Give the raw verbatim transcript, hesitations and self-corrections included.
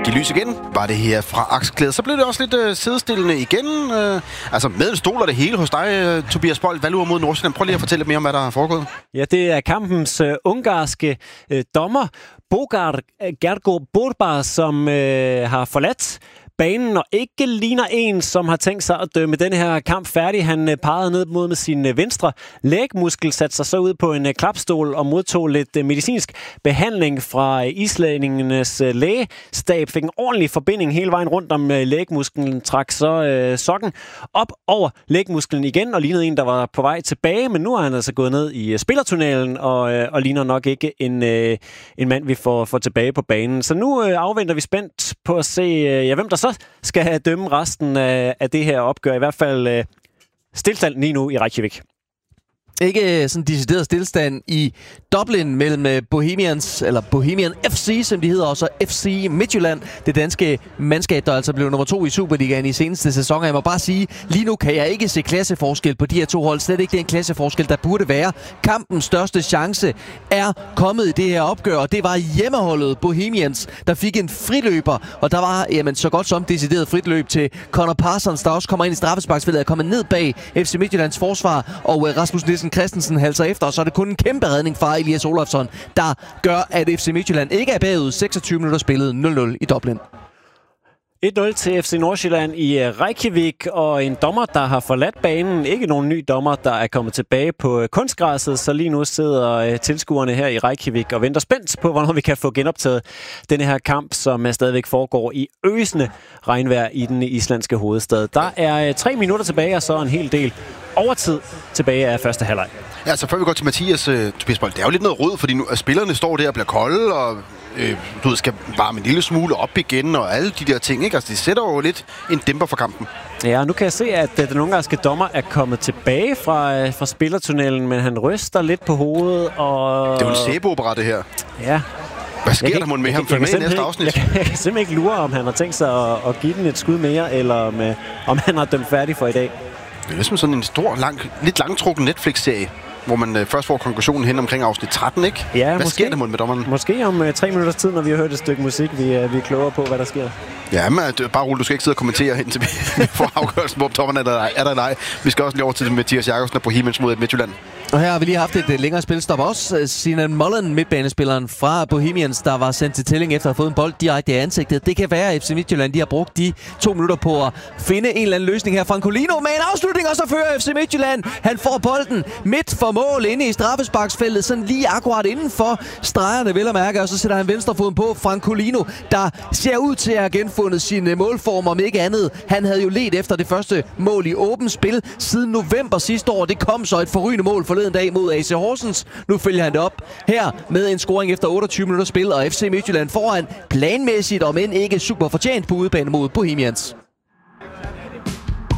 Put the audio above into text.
Giv lys igen, var det her fra Akselklæde. Så blev det også lidt øh, sidestillende igen. Øh, altså med en stol og det hele hos dig, øh, Tobias Bold, Valur mod Nordsjælland. Prøv lige at fortælle lidt mere om, hvad der er foregået. Ja, det er kampens øh, ungarske øh, dommer, Bogar Gergo Borbar, som øh, har forladt banen og ikke ligner en, som har tænkt sig at dømme denne her kamp færdig. Han øh, pegede ned mod med sin øh, venstre lægmuskel, satte sig så ud på en øh, klapstol og modtog lidt øh, medicinsk behandling fra øh, islændingernes øh, lægestab. Fik en ordentlig forbinding hele vejen rundt om øh, lægmusklen, trak så øh, sokken op over lægmusklen igen og lignede en, der var på vej tilbage. Men nu er han altså gået ned i øh, spillertunnelen og, øh, og ligner nok ikke en, øh, en mand, vi får, får tilbage på banen. Så nu øh, afventer vi spændt på at se, øh, ja, hvem der så skal dømme resten af, af det her opgør. I hvert fald øh, stillstand lige nu i Reykjavik. Ikke sådan decideret stillstand i Dublin mellem Bohemians, eller Bohemian F C, som de hedder, og så F C Midtjylland, det danske mandskab, der altså blev nummer to i Superligaen i seneste sæson. Jeg må bare sige, lige nu kan jeg ikke se klasseforskel på de her to hold. Slet ikke den klasseforskel, der burde være. Kampens største chance er kommet i det her opgør, og det var hjemmeholdet Bohemians, der fik en friløber, og der var jamen, så godt som decideret fritløb til Connor Parsons, der også kommer ind i straffesparksfeltet, er kommet ned bag F C Midtjyllands forsvar, og Rasmus Nielsen Christensen halser efter, og så er det kun en kæmpe redning fra Elias Olafsson, der gør, at F C Midtjylland ikke er bagud. seksogtyve minutter spillet, nul nul i Dublin. et nul til F C Nordsjælland i Reykjavik, og en dommer, der har forladt banen. Ikke nogen ny dommer, der er kommet tilbage på kunstgræsset, så lige nu sidder tilskuerne her i Reykjavik og venter spændt på, hvornår vi kan få genoptaget denne her kamp, som stadigvæk foregår i øsende regnvejr i den islandske hovedstad. Der er tre minutter tilbage, og så en hel del overtid tilbage af første halvleg. Ja, altså før vi går til Mathias, uh, Tobias Bold, det er jo lidt noget rod, fordi nu, spillerne står der og bliver kolde, og øh, du ved, skal varme en lille smule op igen, og alle de der ting, ikke? Altså, det sætter jo lidt en dæmper for kampen. Ja, nu kan jeg se, at uh, den ungarske dommer er kommet tilbage fra, uh, fra spillertunnelen, men han ryster lidt på hovedet, og... Det er jo en sæbeopera, det her. Ja. Hvad sker jeg der mon med ham? Følg med i næste afsnit. Jeg, jeg, jeg kan simpelthen ikke lure, om han har tænkt sig at, at give den et skud mere, eller om, uh, om han har dømt færdig for i dag. Det er ligesom sådan en stor, lang, lidt langtrukken Netflix-serie, hvor man øh, først får konklusionen hen omkring afsnit tretten, ikke? Ja, hvad måske, sker der med dommeren? Måske om øh, tre minutters tid, når vi har hørt et stykke musik, vi, øh, vi er klogere på, hvad der sker. Ja, men bare roligt, du skal ikke sidde og kommentere hen til vi får afgørelsen, hvor dommeren er der, er der eller ej. Vi skal også lige over til Mathias Jakobsen og Bohemians mod Midtjylland. Og her har vi lige haft et længere spilstop også. Sinan Mullen, midtbanespilleren fra Bohemians, der var sendt til tælling efter at have fået en bold direkte i ansigtet. Det kan være, at F C Midtjylland de har brugt de to minutter på at finde en eller anden løsning her. Francolino med en afslutning, og så fører F C Midtjylland. Han får bolden midt for mål inde i straffesparksfeltet, sådan lige akkurat inden for stregerne, vel at mærke. Og så sætter han venstrefoden på Francolino, der ser ud til at have genfundet sin målform, om ikke andet. Han havde jo ledt efter det første mål i åbent spil siden november sidste år. Det kom så et forrygende mål forleden dag mod A C Horsens. Nu følger han det op her med en scoring efter otteogtyve minutter spil, og F C Midtjylland foran planmæssigt, om end ikke super fortjent på udebane mod Bohemians.